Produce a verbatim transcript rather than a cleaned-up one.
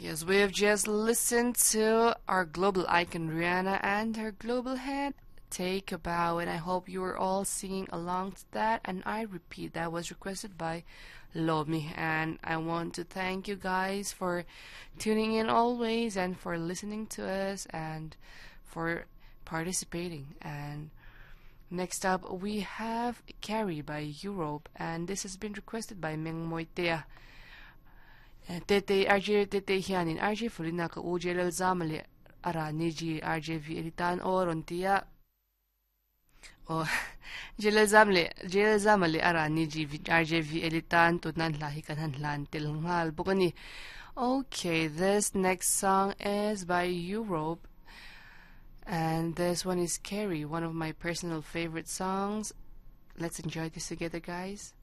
Yes, we've just listened to our global icon Rihanna and her global hit Take a Bow, and I hope you are all singing along to that. And I repeat, that was requested by Lomi, and I want to thank you guys for tuning in always and for listening to us and for participating. And next up we have Carrie by Europe, and this has been requested by Meng Moitea. Tete R J Tete Hianin R J Fulina ka U J L Zamali Arani G R J V Elitan o Rontia o J L Zamali J L Zamali Arani G R J V Elitan Tutnan Lahi Kanhan Tilngal Bukani. Okay, this next song is by Europe, and this one is Carrie, one of my personal favorite songs. Let's enjoy this together, guys.